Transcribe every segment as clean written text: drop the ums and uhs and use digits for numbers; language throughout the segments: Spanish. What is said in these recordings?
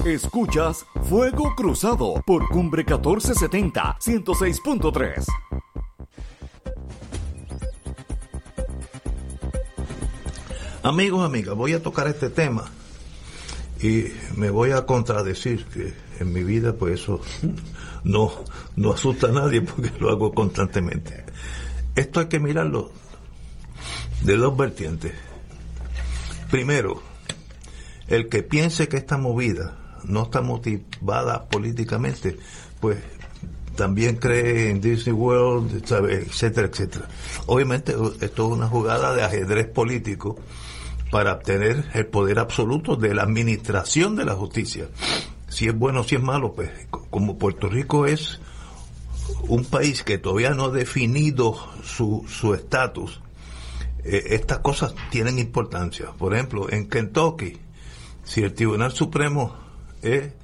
Escuchas Fuego Cruzado por Cumbre 1470, 106.3. Amigos, amigas, voy a tocar este tema y me voy a contradecir que en mi vida pues eso no asusta a nadie porque lo hago constantemente. Esto hay que mirarlo de dos vertientes. Primero, el que piense que esta movida no está motivada políticamente, pues también cree en Disney World, ¿sabe? Etcétera, etcétera. Obviamente esto es una jugada de ajedrez político para obtener el poder absoluto de la administración de la justicia. Si es bueno o si es malo, pues como Puerto Rico es un país que todavía no ha definido su estatus, estas cosas tienen importancia. Por ejemplo, en Kentucky, si el Tribunal Supremo es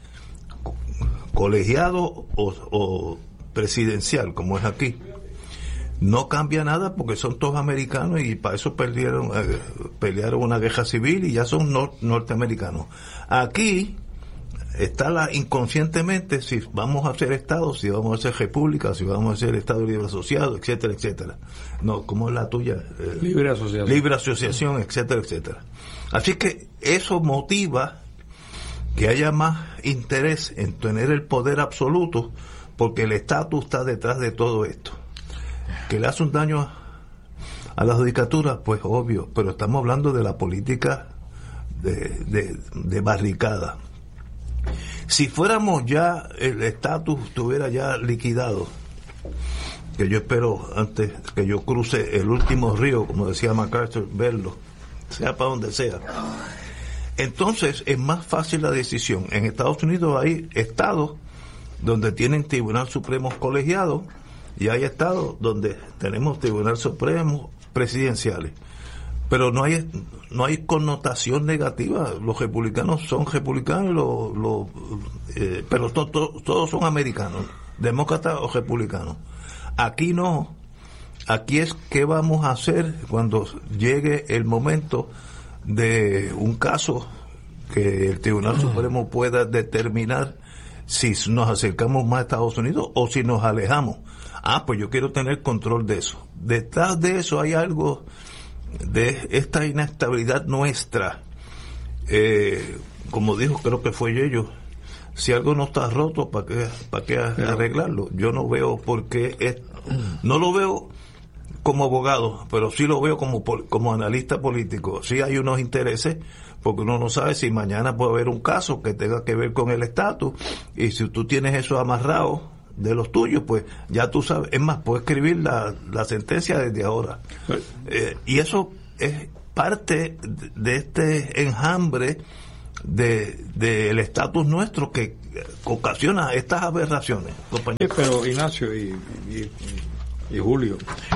colegiado o presidencial, como es aquí, no cambia nada porque son todos americanos y para eso pelearon una guerra civil y ya son norteamericanos. Aquí está inconscientemente si vamos a ser Estado, si vamos a ser República, si vamos a ser Estado libre asociado, etcétera, etcétera. No, ¿cómo es la tuya? Libre asociación. Libre asociación, etcétera, etcétera. Así que eso motiva que haya más interés en tener el poder absoluto porque el estatus está detrás de todo esto. Que le hace un daño a la judicatura, pues obvio, pero estamos hablando de la política de barricada. Si fuéramos ya, el estatus estuviera ya liquidado, que yo espero antes que yo cruce el último río, como decía MacArthur, verlo, sea para donde sea, entonces es más fácil la decisión. En Estados Unidos hay estados donde tienen Tribunal Supremo colegiados y hay estados donde tenemos Tribunal Supremo presidenciales. Pero no hay connotación negativa. Los republicanos son republicanos, pero todos son americanos, demócratas o republicanos. Aquí no. Aquí es qué vamos a hacer cuando llegue el momento de un caso que el Tribunal Supremo pueda determinar si nos acercamos más a Estados Unidos o si nos alejamos. Pues yo quiero tener control de eso. Detrás de eso hay algo de esta inestabilidad nuestra. Como dijo, creo que fue ellos, si algo no está roto, ¿para qué arreglarlo? Yo no veo por qué, no lo veo como abogado, pero sí lo veo como analista político. Sí hay unos intereses, porque uno no sabe si mañana puede haber un caso que tenga que ver con el estatus, y si tú tienes eso amarrado de los tuyos, pues ya tú sabes. Es más, puedes escribir la sentencia desde ahora. Y eso es parte de este enjambre del estatus nuestro que ocasiona estas aberraciones, compañero. Pero Ignacio y Julio,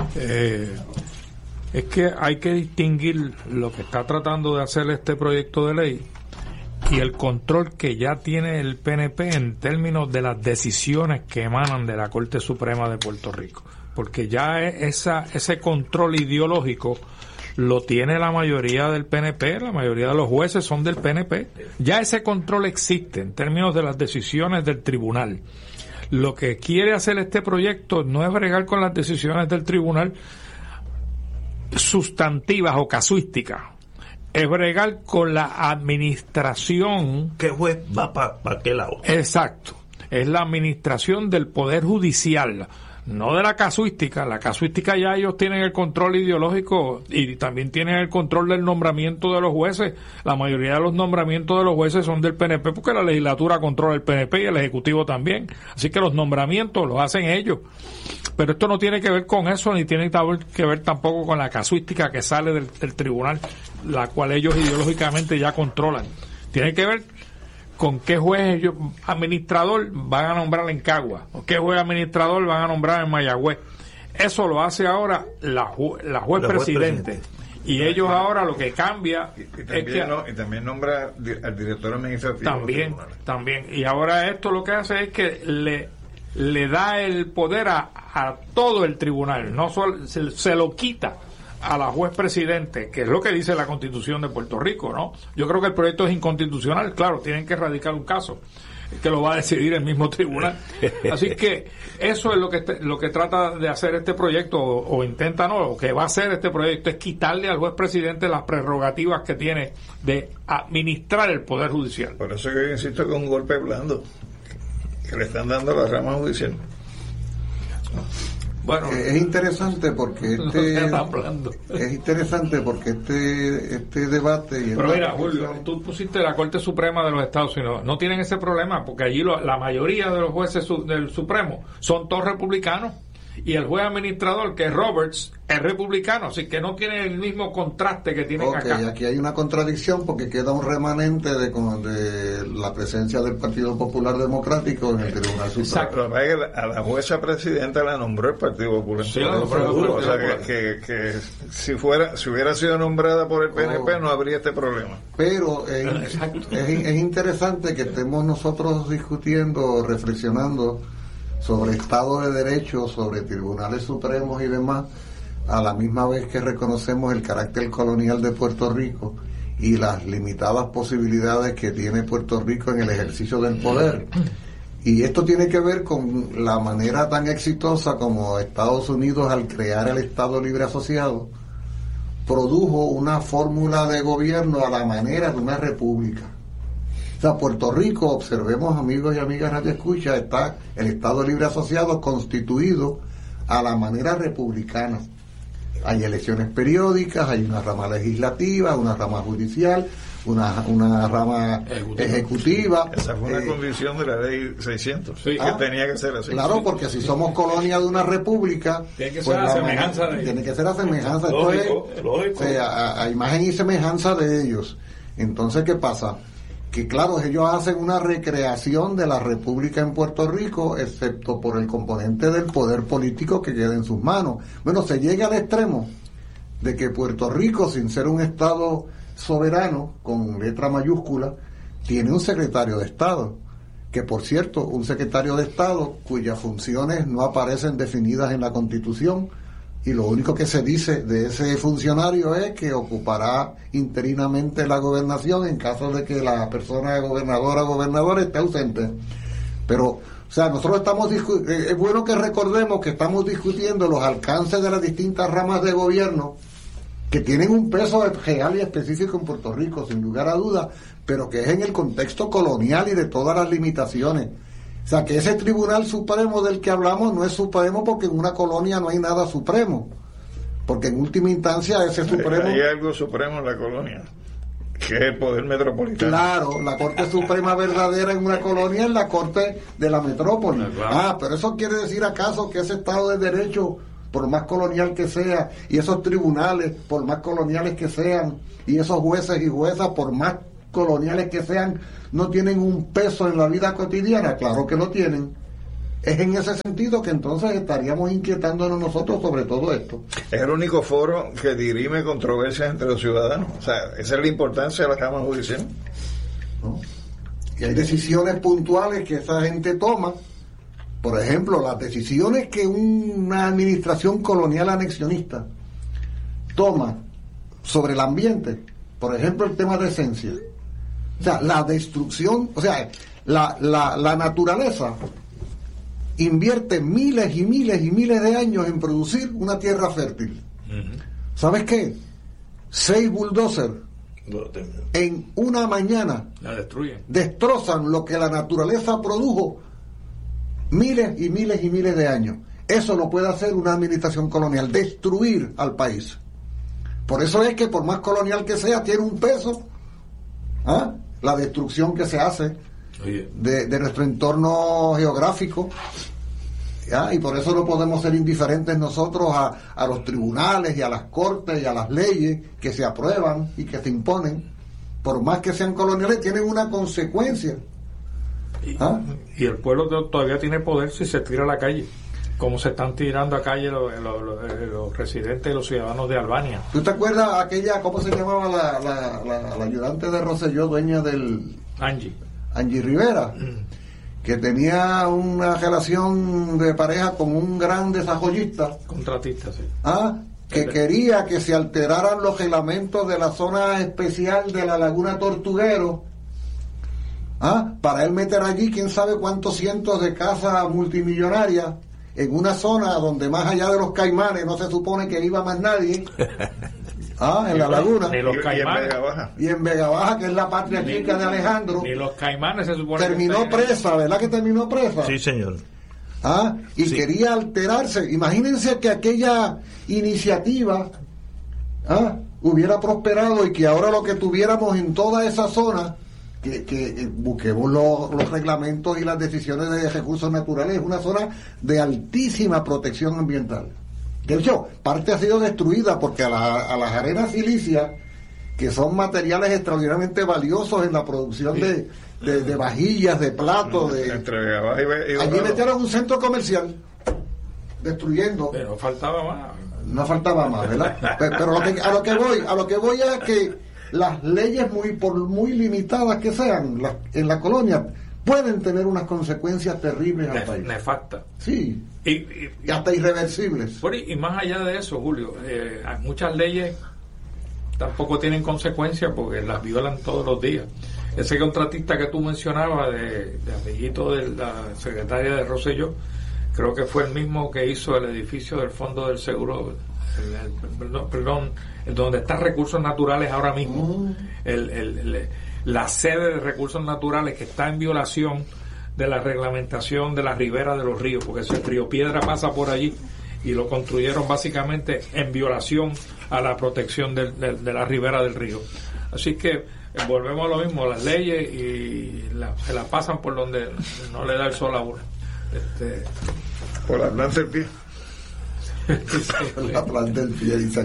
es que hay que distinguir lo que está tratando de hacer este proyecto de ley y el control que ya tiene el PNP en términos de las decisiones que emanan de la Corte Suprema de Puerto Rico, porque ya ese control ideológico lo tiene la mayoría del PNP, la mayoría de los jueces son del PNP, ya ese control existe en términos de las decisiones del tribunal. Lo que quiere hacer este proyecto no es bregar con las decisiones del tribunal sustantivas o casuísticas, es bregar con la administración. ¿Qué juez va para qué lado? Exacto, es la administración del Poder Judicial, no de la casuística. La casuística ya ellos tienen el control ideológico y también tienen el control del nombramiento de los jueces. La mayoría de los nombramientos de los jueces son del PNP porque la legislatura controla el PNP y el Ejecutivo también. Así que los nombramientos los hacen ellos. Pero esto no tiene que ver con eso, ni tiene que ver tampoco con la casuística que sale del tribunal, la cual ellos ideológicamente ya controlan. Tiene que ver con qué juez administrador van a nombrar en Cagua, o qué juez administrador van a nombrar en Mayagüez. Eso lo hace ahora la juez presidente. Y ellos ahora lo que cambia es que y también nombra al director administrativo. También. Y ahora esto lo que hace es que le da el poder a todo el tribunal, no solo se lo quita a la juez presidente, que es lo que dice la Constitución de Puerto Rico, ¿no? Yo creo que el proyecto es inconstitucional, claro, tienen que erradicar un caso que lo va a decidir el mismo tribunal. Así que eso es lo que trata de hacer este proyecto, o intenta, no, lo que va a hacer este proyecto es quitarle al juez presidente las prerrogativas que tiene de administrar el Poder Judicial. Por eso yo insisto que es un golpe blando que le están dando a la rama judicial. Bueno, es interesante porque este debate y pero mira, Julio, tú pusiste la Corte Suprema de los Estados Unidos, no tienen ese problema porque allí la mayoría de los jueces del Supremo son todos republicanos, y el juez administrador, que es Roberts, es republicano, así que no tiene el mismo contraste que tienen acá. Aquí hay una contradicción porque queda un remanente de la presencia del Partido Popular Democrático en el Tribunal Supremo. Exacto. A la jueza presidenta la nombró el Partido Popular. Sí, o sea que si hubiera sido nombrada por el PNP no habría este problema. Pero es interesante que estemos nosotros discutiendo, reflexionando sobre Estado de Derecho, sobre tribunales supremos y demás, a la misma vez que reconocemos el carácter colonial de Puerto Rico y las limitadas posibilidades que tiene Puerto Rico en el ejercicio del poder. Y esto tiene que ver con la manera tan exitosa como Estados Unidos, al crear el Estado Libre Asociado, produjo una fórmula de gobierno a la manera de una república. O sea, Puerto Rico, observemos, amigos y amigas Radio Escucha, está el Estado Libre Asociado constituido a la manera republicana. Hay elecciones periódicas, hay una rama legislativa, una rama judicial, una rama ejecutiva. Esa fue una condición de la ley 600, que tenía que ser así. Claro, porque si somos colonia de una república, tiene que ser a semejanza de ellos. Tiene que ser a semejanza. Lógico. O sea, a imagen y semejanza de ellos. Entonces, ¿qué pasa? Que claro, ellos hacen una recreación de la república en Puerto Rico, excepto por el componente del poder político que queda en sus manos. Bueno, se llega al extremo de que Puerto Rico, sin ser un estado soberano, con letra mayúscula, tiene un secretario de Estado, que por cierto, un secretario de Estado cuyas funciones no aparecen definidas en la Constitución, y lo único que se dice de ese funcionario es que ocupará interinamente la gobernación en caso de que la persona gobernadora o gobernador esté ausente. Pero, o sea, nosotros es bueno que recordemos que estamos discutiendo los alcances de las distintas ramas de gobierno que tienen un peso real y específico en Puerto Rico, sin lugar a dudas, pero que es en el contexto colonial y de todas las limitaciones. O sea, que ese Tribunal Supremo del que hablamos no es supremo porque en una colonia no hay nada supremo. Porque en última instancia ese supremo... Hay algo supremo en la colonia, que es el poder metropolitano. Claro, la Corte Suprema verdadera en una colonia es la Corte de la metrópoli. Claro. Pero eso quiere decir acaso que ese Estado de Derecho, por más colonial que sea, y esos tribunales, por más coloniales que sean, y esos jueces y juezas, por más coloniales que sean, no tienen un peso en la vida cotidiana. Claro que lo tienen. Es en ese sentido que entonces estaríamos inquietándonos nosotros sobre todo esto. Es el único foro que dirime controversias entre los ciudadanos. O sea, esa es la importancia de la Cámara Judicial. ¿No? Y hay decisiones puntuales que esa gente toma. Por ejemplo, las decisiones que una administración colonial anexionista toma sobre el ambiente. Por ejemplo, el tema de esencia. O sea, la destrucción, o sea, la naturaleza invierte miles y miles y miles de años en producir una tierra fértil. ¿Sabes qué? 6 bulldozers en una mañana la destruyen, destrozan lo que la naturaleza produjo miles y miles y miles de años. Eso lo puede hacer una administración colonial, destruir al país. Por eso es que por más colonial que sea, tiene un peso la destrucción que se hace de nuestro entorno geográfico. Y por eso no podemos ser indiferentes nosotros a los tribunales y a las cortes y a las leyes que se aprueban y que se imponen, por más que sean coloniales, tienen una consecuencia. Y el pueblo todavía tiene poder si se tira a la calle, como se están tirando a calle los residentes y los ciudadanos de Albania. ¿Tú te acuerdas aquella, cómo se llamaba la ayudante de Rosselló, dueña del... Angie Rivera, que tenía una relación de pareja con un gran desarrollista. Contratista, sí. que quería que se alteraran los reglamentos de la zona especial de la Laguna Tortuguero, para él meter allí quién sabe cuántos cientos de casas multimillonarias en una zona donde más allá de los Caimanes no se supone que iba más nadie, en la laguna, ni los Caimanes, y en Vega Baja, que es la patria chica de Alejandro, ni los Caimanes se supone terminó presa, ¿verdad que terminó presa? Sí, señor. Y sí. Quería alterarse. Imagínense que aquella iniciativa hubiera prosperado y que ahora lo que tuviéramos en toda esa zona, que busquemos los reglamentos y las decisiones de recursos naturales, es una zona de altísima protección ambiental. De hecho, parte ha sido destruida porque a las arenas silíceas, que son materiales extraordinariamente valiosos en la producción de vajillas, de platos, entre y allí metieron un centro comercial destruyendo. Pero faltaba más. No faltaba más, ¿verdad? Pero a lo que voy es que las leyes, por muy limitadas que sean en la colonia, pueden tener unas consecuencias terribles al país. Nefastas. Sí. Y hasta irreversibles. Y más allá de eso, Julio, muchas leyes tampoco tienen consecuencias porque las violan todos los días. Ese contratista que tú mencionabas, de amiguito de la secretaria de Rosselló, creo que fue el mismo que hizo el edificio del Fondo del Seguro, donde están recursos naturales ahora mismo, la sede de recursos naturales, que está en violación de la reglamentación de la ribera de los ríos, porque ese Río Piedra pasa por allí y lo construyeron básicamente en violación a la protección de la ribera del río. Así que volvemos a lo mismo, las leyes y se las pasan por donde no le da el sol a uno. Por la planta del pie. La planta del pie, dice.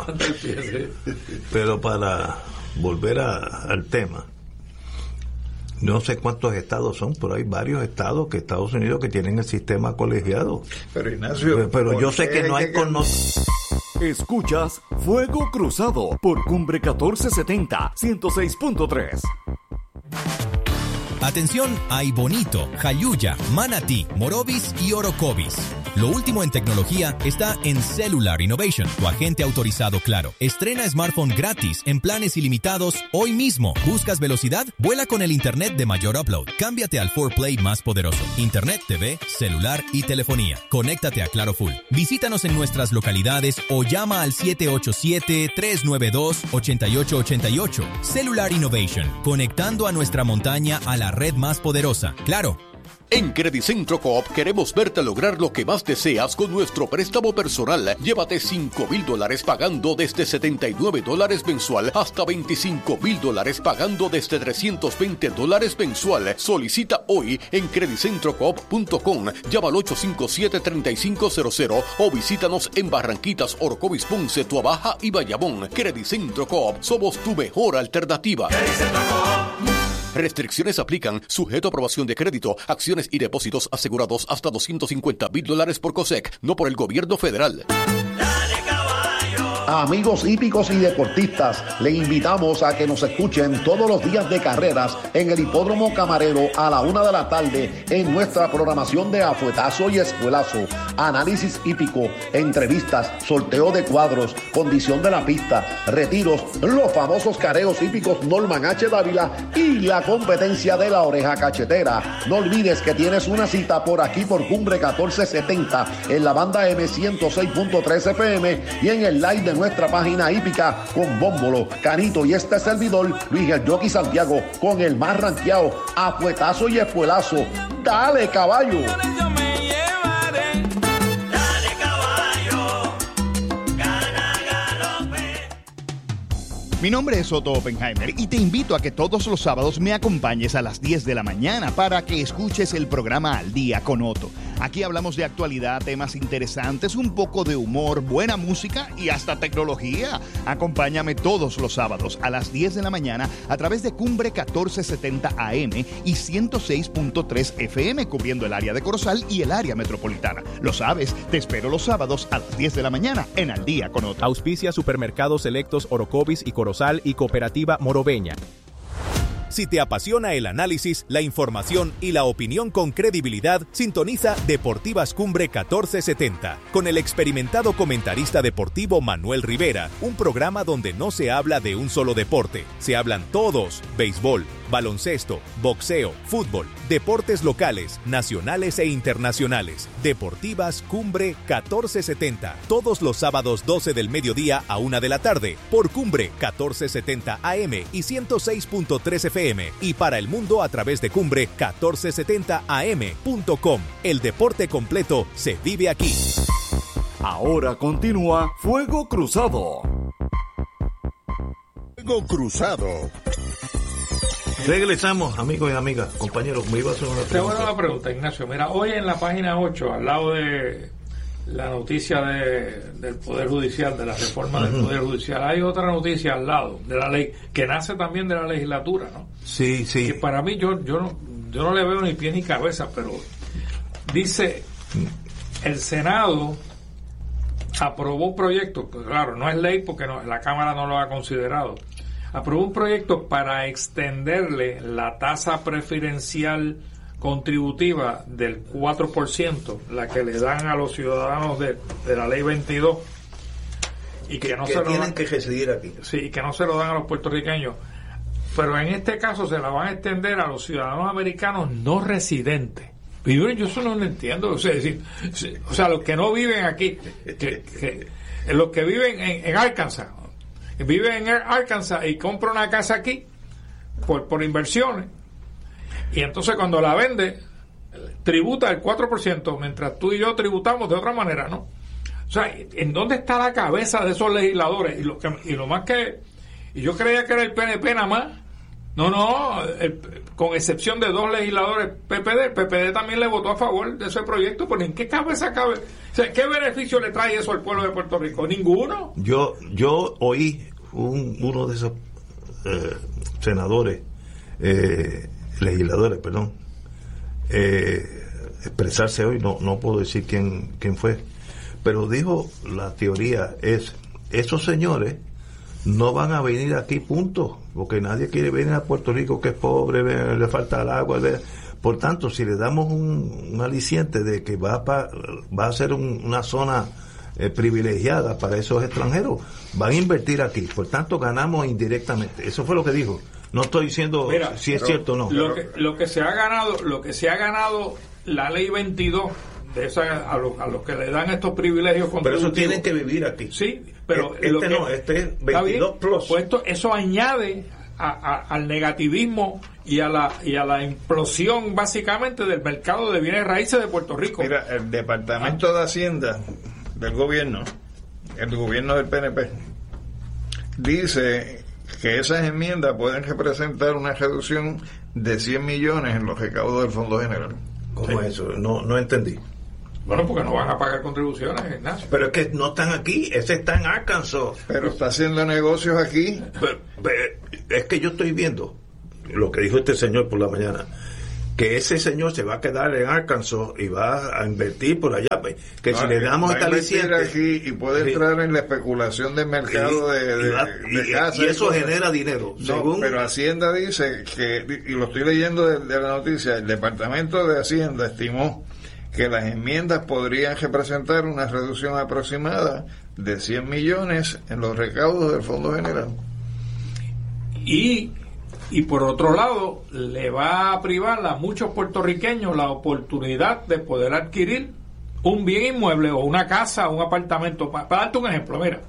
Pero para volver al tema, no sé cuántos estados son, pero hay varios estados que Estados Unidos que tienen el sistema colegiado. Pero Ignacio, pero yo sé que no hay con nosotros. Escuchas Fuego Cruzado por Cumbre 1470, 106.3. Atención a Ibonito, Jayuya, Manatí, Morovis y Orocovis. Lo último en tecnología está en Cellular Innovation, tu agente autorizado Claro. Estrena smartphone gratis en planes ilimitados hoy mismo. ¿Buscas velocidad? Vuela con el internet de mayor upload. Cámbiate al 4Play más poderoso. Internet, TV, celular y telefonía. Conéctate a Claro Full. Visítanos en nuestras localidades o llama al 787-392-8888. Cellular Innovation, conectando a nuestra montaña a la red más poderosa. Claro. En Credicentro Coop queremos verte lograr lo que más deseas con nuestro préstamo personal. Llévate $5,000 pagando desde $79 mensual hasta $25,000 pagando desde $320 mensual. Solicita hoy en credicentrocoop.com. Llama al 857-3500 o visítanos en Barranquitas, Orocovis, Ponce, Tuabaja y Bayamón. Credicentro Coop, somos tu mejor alternativa. Restricciones aplican, sujeto a aprobación de crédito, acciones y depósitos asegurados hasta $250,000 por COSEC, no por el gobierno federal. Amigos hípicos y deportistas, le invitamos a que nos escuchen todos los días de carreras en el Hipódromo Camarero a la 1 de la tarde en nuestra programación de Afuetazo y Espuelazo, análisis hípico, entrevistas, sorteo de cuadros, condición de la pista, retiros, los famosos careos hípicos Norman H. Dávila y la competencia de la oreja cachetera. No olvides que tienes una cita por aquí por Cumbre 1470 en la banda M106.3 FM y en el live de nuestra página hípica con Bómbolo, Canito y este servidor, Luis el Jockey Santiago, con el más ranqueado, Afuetazo y Espuelazo. ¡Dale, caballo! Mi nombre es Otto Oppenheimer y te invito a que todos los sábados me acompañes a las 10 de la mañana para que escuches el programa Al Día con Otto. Aquí hablamos de actualidad, temas interesantes, un poco de humor, buena música y hasta tecnología. Acompáñame todos los sábados a las 10 de la mañana a través de Cumbre 1470 AM y 106.3 FM, cubriendo el área de Corozal y el área metropolitana. Lo sabes, te espero los sábados a las 10 de la mañana en Al Día con Otto. Auspicia Supermercados Selectos Orocovis y Corozal y Cooperativa Moroveña. Si te apasiona el análisis, la información y la opinión con credibilidad, sintoniza Deportivas Cumbre 1470 con el experimentado comentarista deportivo Manuel Rivera, un programa donde no se habla de un solo deporte, se hablan todos: béisbol, baloncesto, boxeo, fútbol, deportes locales, nacionales e internacionales. Deportivas Cumbre 1470, todos los sábados 12 del mediodía a 1 de la tarde, por Cumbre 1470 AM y 106.3 FM, y para el mundo a través de Cumbre 1470am.com. El deporte completo se vive aquí. Ahora continúa Fuego Cruzado. Fuego Cruzado. Regresamos, amigos y amigas, compañeros. Me iba a hacer una pregunta. Te voy a una pregunta, Ignacio. Mira, hoy en la página 8, al lado de la noticia del Poder Judicial, de la reforma del Poder Judicial, hay otra noticia al lado de la ley, que nace también de la legislatura, ¿no? Sí, sí. Que para mí yo no le veo ni pie ni cabeza, pero dice: el Senado aprobó un proyecto, pues claro, no es ley porque la Cámara no lo ha considerado. Aprobó un proyecto para extenderle la tasa preferencial contributiva del 4%, la que le dan a los ciudadanos de la ley 22, y que no se lo tienen dan, que residir aquí. Sí, y que no se lo dan a los puertorriqueños. Pero en este caso se la van a extender a los ciudadanos americanos no residentes. Y yo eso no lo entiendo. O sea, los que no viven aquí, los que viven en Arkansas, viven en Arkansas y compran una casa aquí por inversiones, y entonces cuando la vende tributa el 4%, mientras tú y yo tributamos de otra manera, ¿no? O sea, ¿en dónde está la cabeza de esos legisladores? Y lo más que... Y yo creía que era el PNP nada más. No, con excepción de 2 legisladores PPD. El PPD también le votó a favor de ese proyecto, pero ¿en qué cabeza cabe? O sea, ¿qué beneficio le trae eso al pueblo de Puerto Rico? Ninguno. Yo oí uno de esos senadores, legisladores, perdón, expresarse hoy, no puedo decir quién fue, pero dijo, la teoría es: esos señores no van a venir aquí, punto, porque nadie quiere venir a Puerto Rico, que es pobre, le falta el agua. Por tanto, si le damos un aliciente de que va a ser una zona privilegiada para esos extranjeros, van a invertir aquí, por tanto ganamos indirectamente. Eso fue lo que dijo. No estoy diciendo si es cierto o no. Lo que se ha ganado la ley 22 de esa, a los que le dan estos privilegios contributivos. Pero eso tienen que vivir aquí. Sí, pero este es 22 plus. Pues eso añade al negativismo y a la implosión básicamente del mercado de bienes raíces de Puerto Rico. Mira, el Departamento de Hacienda del gobierno, el gobierno del PNP, dice que esas enmiendas pueden representar una reducción de 100 millones en los recaudos del Fondo General. ¿Cómo es eso? No entendí. Bueno, porque no van a pagar contribuciones, Ignacio. Pero es que no están aquí, ese está en Arkansas. Pero está haciendo negocios aquí. Es que yo estoy viendo lo que dijo este señor por la mañana, que ese señor se va a quedar en Arkansas y va a invertir por allá, que si le damos esta licencia aquí y puede entrar en la especulación del mercado de casas, y eso genera dinero. Pero Hacienda dice que, y lo estoy leyendo de la noticia, el Departamento de Hacienda estimó que las enmiendas podrían representar una reducción aproximada de 100 millones en los recaudos del Fondo General. Y por otro lado, le va a privar a muchos puertorriqueños la oportunidad de poder adquirir un bien inmueble o una casa o un apartamento. Para darte un ejemplo, mira,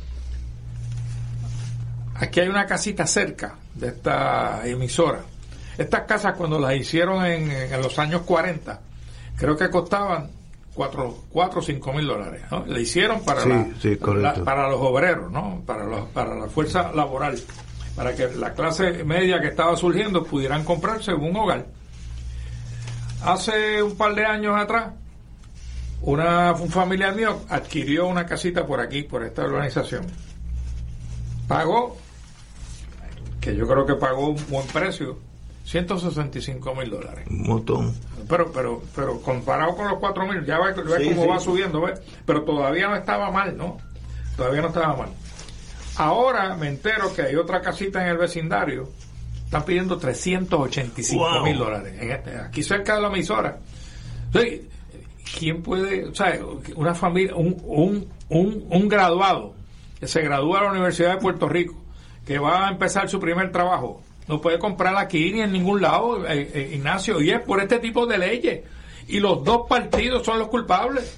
aquí hay una casita cerca de esta emisora. Estas casas, cuando las hicieron en los años 40, creo que costaban $4 o $5,000, ¿no? Le hicieron para para los obreros, ¿no? Para la fuerza laboral, para que la clase media que estaba surgiendo pudieran comprarse un hogar. Hace un par de años atrás, un familiar mío adquirió una casita por aquí, por esta urbanización. Pagó, que yo creo que pagó un buen precio, $165,000. Un montón. Pero comparado con los 4,000, ya ves cómo va subiendo, ¿ves? Pero todavía no estaba mal, ¿no? Todavía no estaba mal. Ahora me entero que hay otra casita en el vecindario están pidiendo $385,000 aquí cerca de la emisora. Entonces, ¿quién puede, o sea, una familia, un graduado que se gradúa de la Universidad de Puerto Rico, que va a empezar su primer trabajo, no puede comprar aquí ni en ningún lado, Ignacio, y es por este tipo de leyes, y los dos partidos son los culpables?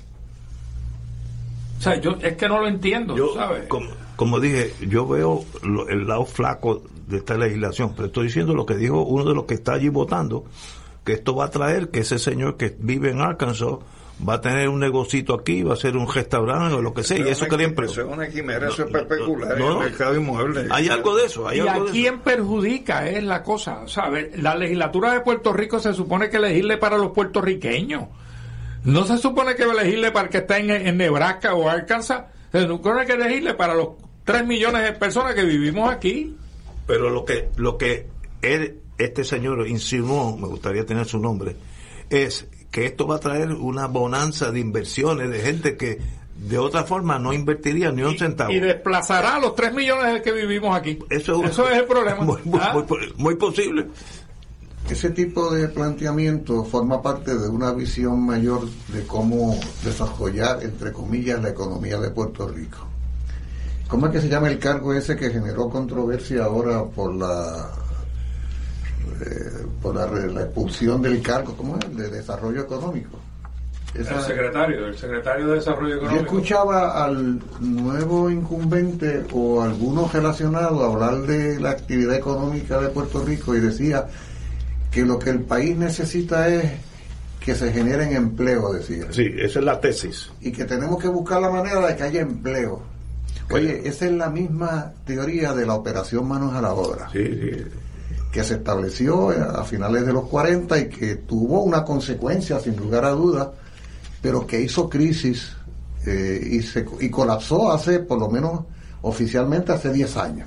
O sea, yo es que no lo entiendo, ¿sabes? Como dije, yo veo el lado flaco de esta legislación, pero estoy diciendo lo que dijo uno de los que está allí votando, que esto va a traer que ese señor que vive en Arkansas va a tener un negocito aquí, va a ser un restaurante o lo que sea, y eso crea empleo. Eso es una quimera, eso es especular en el mercado inmueble. Hay algo de eso. ¿Y a quién perjudica? Es la cosa. ¿Sabes? La legislatura de Puerto Rico se supone que elegirle para los puertorriqueños. No se supone que elegirle para el que está en Nebraska o Arkansas. Se supone que elegirle para los 3 millones de personas que vivimos aquí. Pero lo que este señor insinuó, me gustaría tener su nombre, es que esto va a traer una bonanza de inversiones de gente que de otra forma no invertiría ni un centavo. Y desplazará a los 3 millones de que vivimos aquí. Eso es el problema. Muy posible. Ese tipo de planteamiento forma parte de una visión mayor de cómo desarrollar, entre comillas, la economía de Puerto Rico. ¿Cómo es que se llama el cargo ese que generó controversia ahora por la expulsión del cargo? ¿Cómo es? De desarrollo económico. El secretario de Desarrollo Económico. Yo escuchaba al nuevo incumbente o algunos relacionados hablar de la actividad económica de Puerto Rico y decía que lo que el país necesita es que se generen empleo, decía. Sí, esa es la tesis. Y que tenemos que buscar la manera de que haya empleo. Oye, esa es la misma teoría de la operación Manos a la Obra. Sí. Que se estableció a finales de los 40 y que tuvo una consecuencia, sin lugar a dudas, pero que hizo crisis y colapsó hace, por lo menos oficialmente, hace 10 años.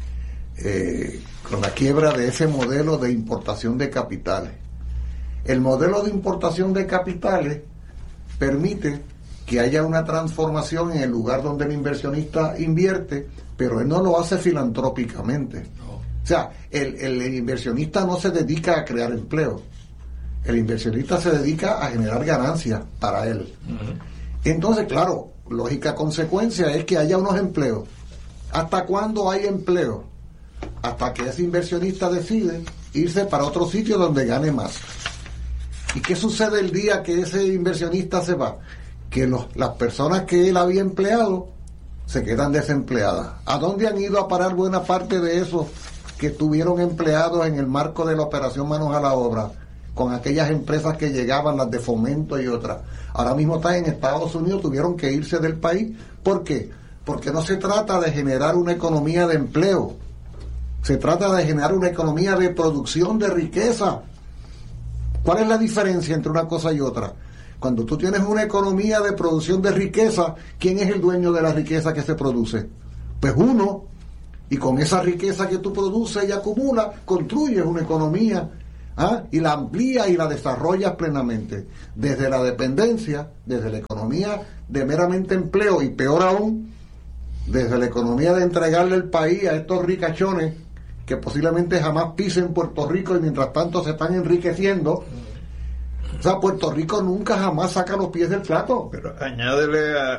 Con la quiebra de ese modelo de importación de capitales. El modelo de importación de capitales permite que haya una transformación en el lugar donde el inversionista invierte, pero él no lo hace filantrópicamente. O sea, el inversionista no se dedica a crear empleo. El inversionista se dedica a generar ganancias para él. Entonces, claro, lógica consecuencia es que haya unos empleos. ¿Hasta cuándo hay empleo? Hasta que ese inversionista decide irse para otro sitio donde gane más. ¿Y qué sucede el día que ese inversionista se va? Que las personas que él había empleado se quedan desempleadas. ¿A dónde han ido a parar buena parte de esos que tuvieron empleados en el marco de la operación Manos a la Obra, con aquellas empresas que llegaban, las de Fomento y otras? Ahora mismo están en Estados Unidos, tuvieron que irse del país. ¿Por qué? Porque no se trata de generar una economía de empleo, se trata de generar una economía de producción de riqueza. ¿Cuál es la diferencia entre una cosa y otra? Cuando tú tienes una economía de producción de riqueza, ¿quién es el dueño de la riqueza que se produce? Pues uno. Y con esa riqueza que tú produces y acumulas, construyes una economía, y la amplías y la desarrollas plenamente. Desde la dependencia, desde la economía de meramente empleo, y peor aún, desde la economía de entregarle el país a estos ricachones que posiblemente jamás pisen Puerto Rico y mientras tanto se están enriqueciendo. O sea, Puerto Rico nunca jamás saca los pies del plato. Pero añádele